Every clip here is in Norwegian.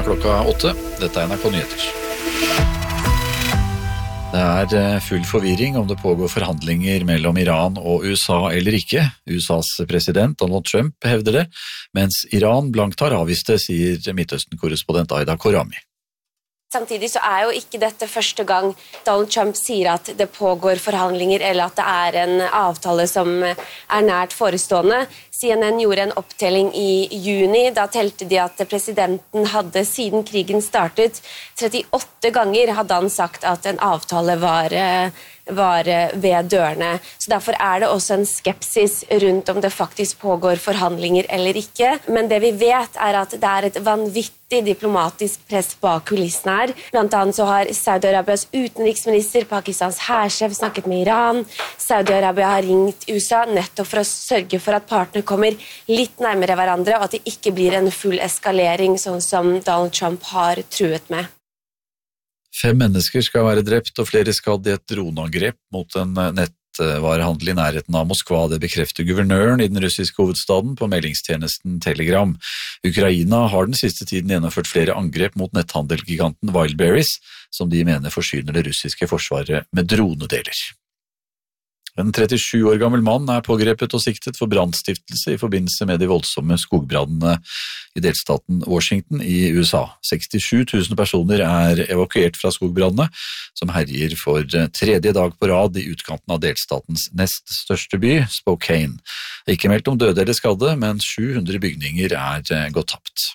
klokka 8. Dette er NRK Nyheter. Det er full forvirring om det pågår forhandlinger mellom Iran og USA eller ikke. USAs president Donald Trump hevder det, mens Iran blankt har avvist det, sier Midtøsten-korrespondent Aida Korami. Samtidig så er jo ikke dette første gang Donald Trump sier at det pågår forhandlinger eller at det er en avtale som er nært forestående. CNN gjorde en opptelling i juni. Da telte de at presidenten hadde siden krigen startet 38 ganger hadde han sagt at en avtale var ved dørene. Så derfor er det også en skepsis rundt om det faktisk pågår forhandlinger eller ikke. Men det vi vet er at det er et vanvittig diplomatisk press bak kulissene her. Blant annet så har Saudi-Arabias utenriksminister, Pakistans hærsjef snakket med Iran. Saudi-Arabia har ringt USA nettopp for å sørge for at partene kommer litt nærmere hverandre, og at det ikke blir en full eskalering, sånn som Donald Trump har truet med. 5 mennesker skal være drept og flere skadd i et droneangrep mot en nettvarehandel i nærheten av Moskva. Det bekrefter guvernøren i den russiske hovedstaden på meldingstjenesten Telegram. Ukraina har den siste tiden gjennomført flere angrep mot netthandelgiganten Wildberries, som de mener forsyner det russiske forsvaret med dronedeler. En 37 år gammel mann er pågrepet og siktet for brannstiftelse i forbindelse med de voldsomme skogbrannene i delstaten Washington i USA. 67 000 personer er evakuert fra skogbrannene, som herjer for 3. dag på rad i utkanten av delstatens nest største by, Spokane. Det er ikke meldt om døde eller skadde, men 700 bygninger er gått tapt.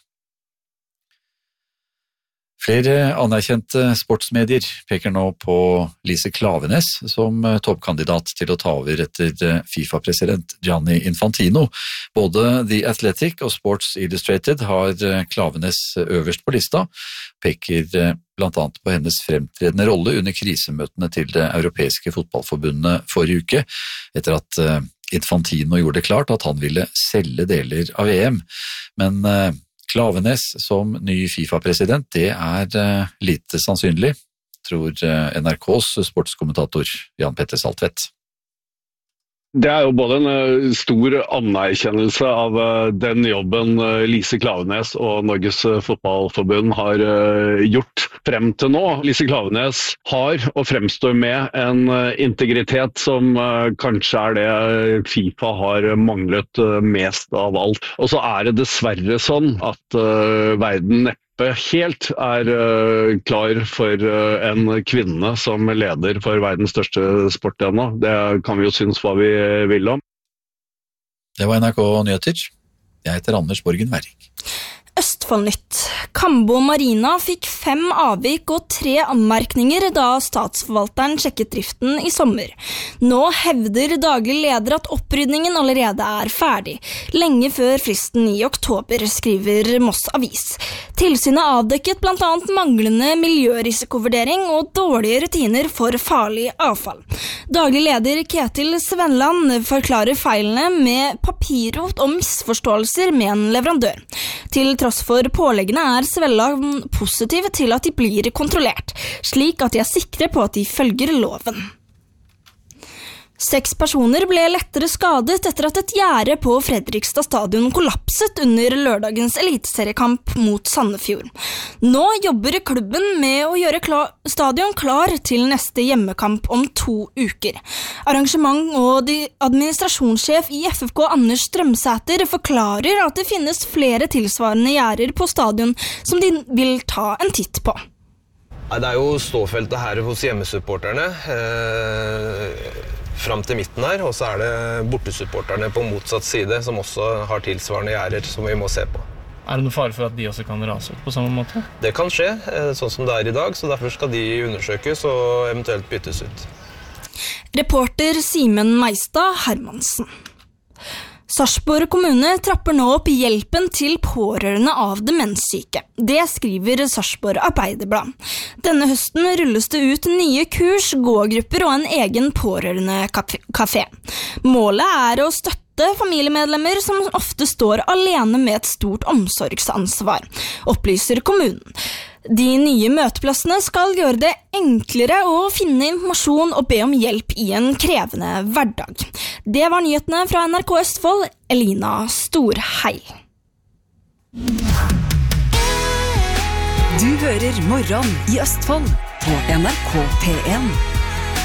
Flere anerkjente sportsmedier peker nå på Lise Klaveness som toppkandidat til å ta over etter FIFA-president Gianni Infantino. Både The Athletic og Sports Illustrated har Klaveness øverst på lista, peker blant annet på hennes fremtredende rolle under krisemøtene til det europeiske fotballforbundet forrige uke, etter at Infantino gjorde det klart at han ville selge deler av EM. Men Klaveness som ny FIFA-president, det er lite sannsynlig, tror NRKs sportskommentator Jan Petter Saltvedt. Det er jo både en stor anerkjennelse av den jobben Lise Klaveness og Norges fotballforbund har gjort frem til nå. Lise Klaveness har og fremstår med en integritet som kanskje er det FIFA har manglet mest av alt. Og så er det dessverre sånn at verden neppe helt er klar for en kvinne som leder for verdens største sport ennå. Det kan vi jo synes hva vi vil om. Det var NRK Nyheter. Jeg heter Anders Borgen Verring. Østfoldnytt. Kambo Marina fikk 5 avvik og 3 anmerkninger da statsforvalteren sjekket driften i sommer. Nå hevder daglig leder at opprydningen allerede er ferdig, lenge før fristen i oktober, skriver Moss Avis. Tilsynet avdekket blant annet manglende miljørisikovurdering og dårlige rutiner for farlig avfall. Daglig leder Ketil Svenland forklarer feilene med papirrot og misforståelser med en leverandør. Til tross for påleggene er Svelland positiv til at de blir kontrollert, slik at de er sikre på at de følger loven. 6 personer ble lettere skadet etter at et gjerde på Fredrikstad stadion kollapset under lørdagens eliteseriekamp mot Sandefjord. Nå jobber klubben med å gjøre stadion klar til neste hjemmekamp om 2 uker. Arrangement- og administrasjonssjef i FFK Anders Strømsæter forklarer at det finnes flere tilsvarende gjerder på stadion som de vil ta en titt på. Det er jo ståfeltet her hos hjemmesupporterne fram til midten her, og så er det bortesupporterne på motsatt side som også har tilsvarende gjerder som vi må se på. Er det noe fare for at de også kan rase ut på samme måte? Det kan skje, sånn som det er i dag, så derfor skal de undersøkes og eventuelt byttes ut. Reporter Simen Meistad Hermansen. Sarpsborg kommune trapper nå opp hjelpen til pårørende av demenssyke. Det skriver Sarpsborg Arbeiderblad. Denne høsten rulles det ut nye kurs, gågrupper og en egen pårørendekafé. Målet er å støtte familiemedlemmer som ofte står alene med et stort omsorgsansvar, opplyser kommunen. De nye møteplassene skal gjøre det enklere å finne informasjon og be om hjelp i en krevende hverdag. Det var nyhetene fra NRK Østfold, Elina Storhei. Du hører Morgen i Østfold på NRK P1.